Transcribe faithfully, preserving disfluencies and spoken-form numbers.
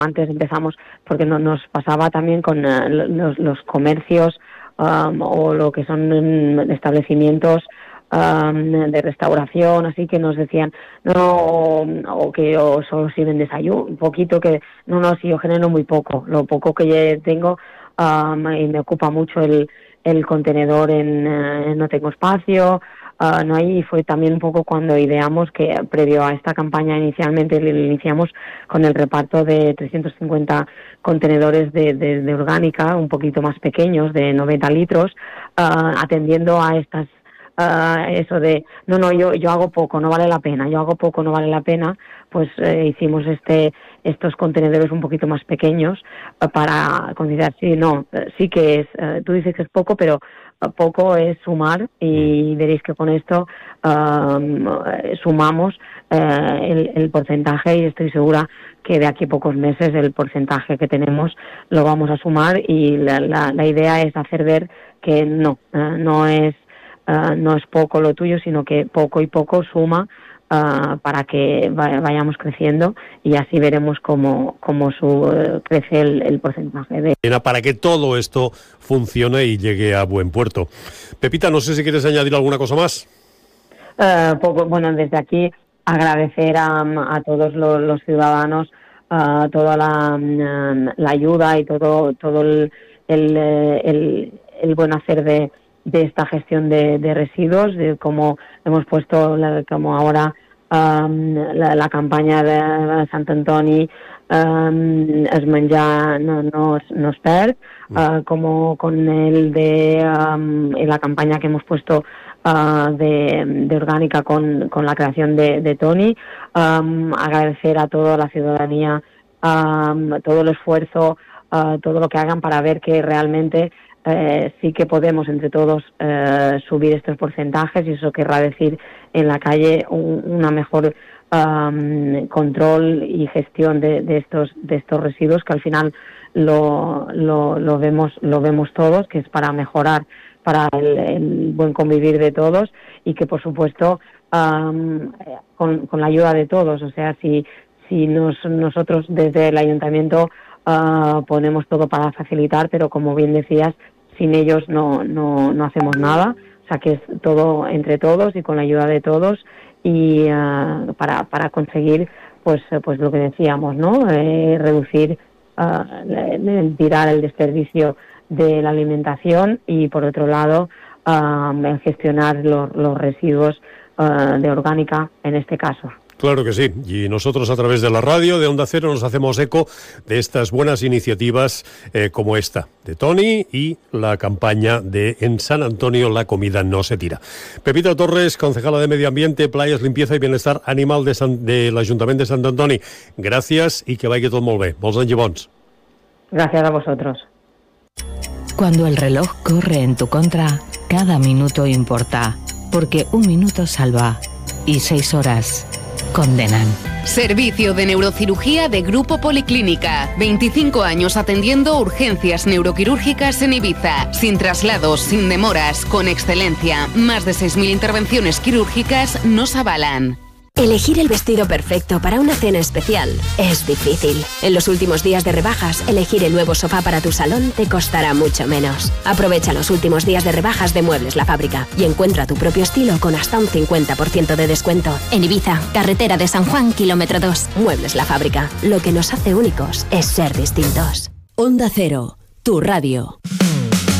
antes empezamos, porque no, nos pasaba también con uh, los, los comercios um, o lo que son um, establecimientos um, de restauración, así que nos decían, no, o, o que o solo sirven desayuno, un poquito que, no, no, si yo genero muy poco, lo poco que tengo um, y me ocupa mucho el, el contenedor en, uh, no tengo espacio. Uh, no hay, y fue también un poco cuando ideamos que previo a esta campaña inicialmente le iniciamos con el reparto de trescientos cincuenta contenedores de, de, de orgánica, un poquito más pequeños, de noventa litros, uh, atendiendo a estas uh, eso de no, no, yo yo hago poco, no vale la pena, yo hago poco, no vale la pena, pues eh, hicimos este estos contenedores un poquito más pequeños uh, para considerar, sí, no, sí que es, uh, tú dices que es poco, pero poco es sumar y veréis que con esto um, sumamos uh, el, el porcentaje y estoy segura que de aquí a pocos meses el porcentaje que tenemos lo vamos a sumar y la, la, la idea es hacer ver que no, uh, no es uh, no es poco lo tuyo, sino que poco y poco suma Uh, para que vayamos creciendo y así veremos cómo, cómo su, uh, crece el, el porcentaje de... Para que todo esto funcione y llegue a buen puerto. Pepita, no sé si quieres añadir alguna cosa más. Uh, poco, bueno, desde aquí agradecer a, a todos los, los ciudadanos uh, toda la, la ayuda y todo todo el, el, el, el buen hacer de, de esta gestión de, de residuos, de cómo hemos puesto, la, como ahora um, la, la campaña de Sant Antoni, um, es menjar no, no, no es perd, uh, como con el de um, la campaña que hemos puesto uh, de, de orgánica con, con la creación de, de Toni, um, agradecer a toda la ciudadanía um, todo el esfuerzo, uh, todo lo que hagan para ver que realmente Eh, sí que podemos entre todos eh, subir estos porcentajes y eso querrá decir en la calle un, una mejor um, control y gestión de, de estos de estos residuos que al final lo, lo, lo vemos lo vemos todos, que es para mejorar para el, el buen convivir de todos y que por supuesto um, con, con la ayuda de todos, o sea, si si nos, nosotros desde el ayuntamiento Uh, ponemos todo para facilitar, pero como bien decías, sin ellos no, no, no hacemos nada, o sea que es todo entre todos y con la ayuda de todos y uh, para, para conseguir pues, pues lo que decíamos, ¿no? Eh, reducir, uh, tirar el desperdicio de la alimentación y por otro lado uh, gestionar los, los residuos uh, de orgánica en este caso. Claro que sí, y nosotros a través de la radio de Onda Cero nos hacemos eco de estas buenas iniciativas eh, como esta de Toni y la campaña de En San Antonio la comida no se tira. Pepita Torres, concejala de Medio Ambiente, Playas, Limpieza y Bienestar Animal de, San, de l'Ajuntament de Sant Antoni. Gràcies i que vagi tot molt bé. Molts anys i bons. Gracias a vosotros. Cuando el reloj corre en tu contra, cada minuto importa, porque un minuto salva y seis horas condenan. Servicio de neurocirugía de Grupo Policlínica. veinticinco años atendiendo urgencias neuroquirúrgicas en Ibiza. Sin traslados, sin demoras, con excelencia. Más de seis mil intervenciones quirúrgicas nos avalan. Elegir el vestido perfecto para una cena especial es difícil. En los últimos días de rebajas, elegir el nuevo sofá para tu salón te costará mucho menos. Aprovecha los últimos días de rebajas de Muebles La Fábrica y encuentra tu propio estilo con hasta un cincuenta por ciento de descuento. En Ibiza, carretera de San Juan, kilómetro dos. Muebles La Fábrica. Lo que nos hace únicos es ser distintos. Onda Cero, tu radio.